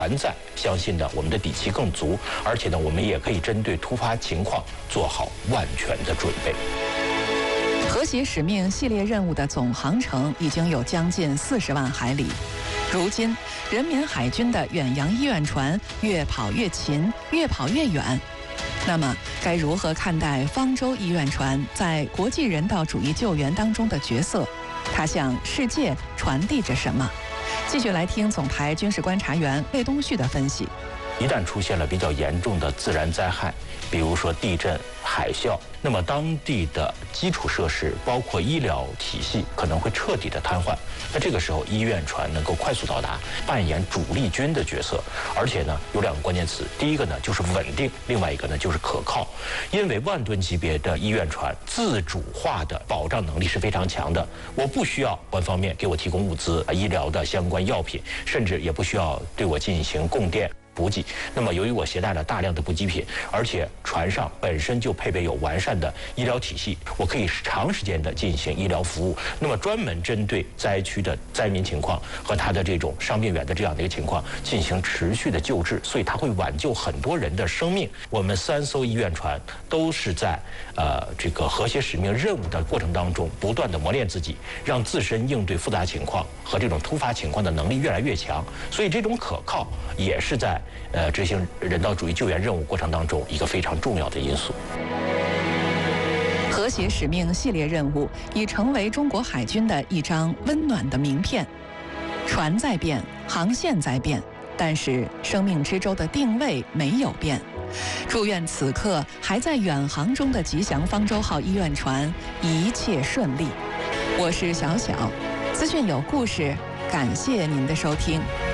船在，相信呢我们的底气更足，而且呢我们也可以针对突发情况做好万全的准备。 和谐使命系列任务的总航程已经有将近40万海里。如今，人民海军的远洋医院船越跑越勤，越跑越远。那么，该如何看待方舟医院船在国际人道主义救援当中的角色？它向世界传递着什么？继续来听总台军事观察员魏东旭的分析。 一旦出现了比较严重的自然灾害，比如说地震、海啸，那么当地的基础设施，包括医疗体系可能会彻底的瘫痪。那这个时候，医院船能够快速到达，扮演主力军的角色。而且呢，有2个关键词，第一个呢就是稳定，另外一个呢就是可靠。因为万吨级别的医院船自主化的保障能力是非常强的，我不需要官方面给我提供物资、医疗的相关药品，甚至也不需要对我进行供电补给。那么由于我携带了大量的补给品，而且船上本身就配备有完善的医疗体系，我可以长时间的进行医疗服务。那么专门针对灾区的灾民情况和他的这种伤病员的这样的一个情况进行持续的救治，所以它会挽救很多人的生命。我们3艘医院船都是在这个和谐使命任务的过程当中不断的磨练自己，让自身应对复杂情况和这种突发情况的能力越来越强。所以这种可靠也是在执行人道主义救援任务过程当中一个非常重要的因素。 和谐使命系列任务已成为中国海军的一张温暖的名片。船在变，航线在变，但是生命之舟的定位没有变。祝愿此刻还在远航中的吉祥方舟号医院船一切顺利。我是小小，资讯有故事，感谢您的收听。